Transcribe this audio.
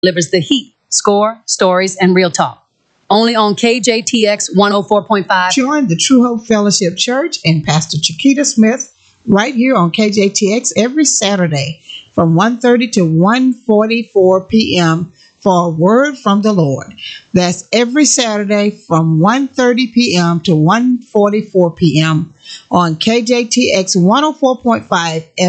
delivers the heat, score, stories, and real talk. Only on KJTX 104.5. Join the True Hope Fellowship Church and Pastor Chiquita Smith right here on KJTX every Saturday from 1:30 to 1:44 p.m. for a word from the Lord. That's every Saturday from 1:30 p.m. to 1:44 p.m. on KJTX 104.5